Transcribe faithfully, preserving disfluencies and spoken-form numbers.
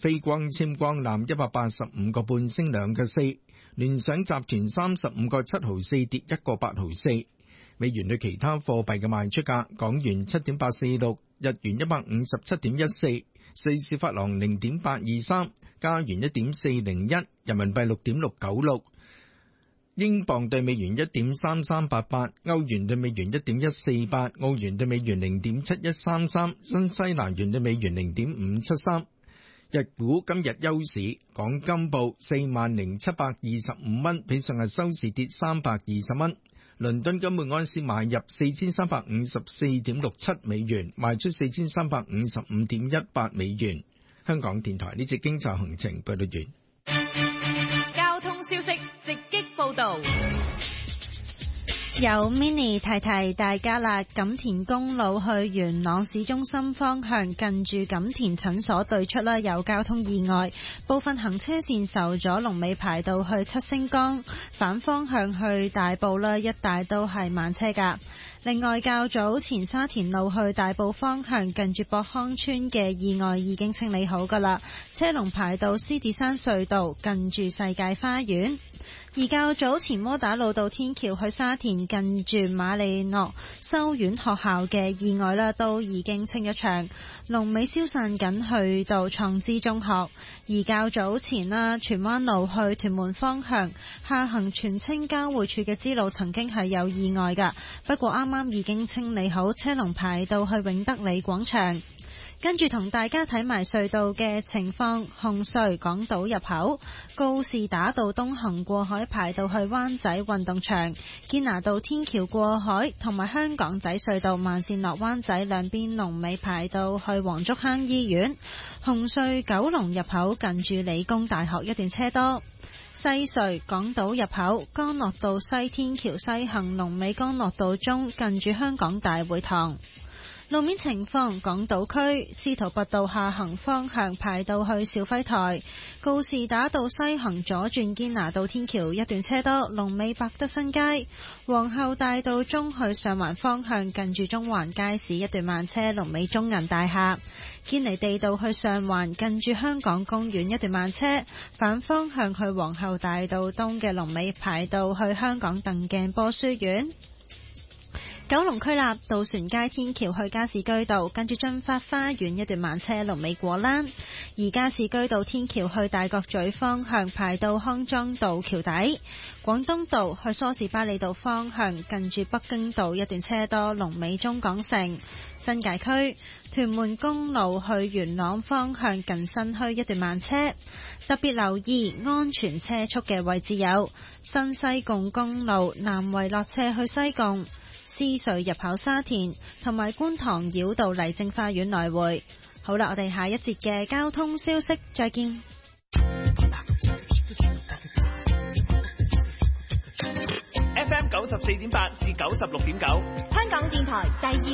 飛光纖光纜一百八十五個半升兩個四，聯想集團三十五個七毫四跌一個八毫四。美元對其他貨幣嘅賣出價：港元七點八四六，日元一百五十七點一四，瑞士法郎零點八二三，加元一點四零一，人民幣六點六九六，英鎊對美元一點三三八八，歐元對美元一點一四八，澳元對美元零點七一三三，新西蘭元對美元零點五七三。日股今日休市，港金報四萬零七百二十五蚊，比上日收市跌三百二十蚊。倫敦金每安士買入四千三百五十四點六七美元，賣出四千三百五十五點一八美元。香港電台呢節經濟行程報道完。 交通消息直擊報道。 有 Mini 提提大家啦，錦田公路去元朗市中心方向，近住錦田診所對出啦，有交通意外，部分行車線受阻，龍尾排到去七星崗，反方向去大埔啦，一帶都係慢車噶。另外，較早前沙田路去大埔方向，近住博康村嘅意外已經清理好噶啦，車龍排到獅子山隧道，近住世界花園。而較早前窩打老道天橋去沙田，近住瑪利諾修院學校嘅意外啦，都已經清咗場，龍尾消散緊去到創知中學。而較早前啦，荃灣路去屯門方向下行荃青交匯處嘅支路曾經係有意外噶，不過啱啱已經清理好，車龍排到去永德里廣場。跟住同大家睇埋隧道嘅情況，紅隧港島入口告士打道東行過海排到去灣仔運動場，堅拿道天橋過海同埋香港仔隧道慢線落灣仔兩邊龍尾排到去黃竹坑醫院。紅隧九龍入口近住理工大學一段車多。西隧港島入口干諾道西天橋西行龍尾干諾道中近住香港大會堂。路面情況，港島區司徒拔道下行方向排到去肇輝台，告士打道西行左轉堅拿道天橋一段車多，龍尾百德新街。皇后大道中去上環方向近住中環街市一段慢車，龍尾中銀大廈。堅尼地道去上環近住香港公園一段慢車，反方向去皇后大道東嘅龍尾排到去香港鄧鏡波書院。九龍區立渡船街天橋去加士居道，跟住駿發花園一段慢車，龍尾果欄；而加士居道天橋去大角咀方向排到康莊道橋底。廣東道去梳士巴利道方向，近住北京道一段車多，龍尾中港城。新界區屯門公路去元朗方向，近新墟一段慢車。特別留意安全車速嘅位置有新西貢公路南圍落車去西貢、獅隧入口沙田同埋觀塘繞道麗晶花園來回。好啦，我哋下一節嘅交通消息再見。 F M 九十四點八至九十六點九，香港電台第二。